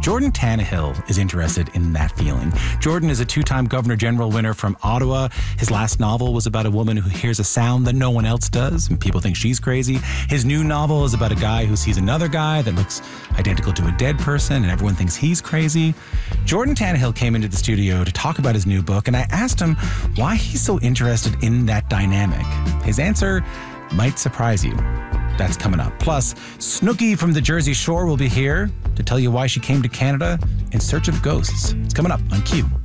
Jordan Tannehill is interested in that feeling. Jordan is a two-time Governor General winner from Ottawa. His last novel was about a woman who hears a sound that no one else does, and people think she's crazy. His new novel is about a guy who sees another guy that looks identical to a dead person, and everyone thinks he's crazy. Jordan Tannehill came into the studio to talk about his new book, and I asked him why he's so interested in that dynamic. His answer might surprise you. That's coming up. Plus, Snooki from the Jersey Shore will be here to tell you why she came to Canada in search of ghosts. It's coming up on Q.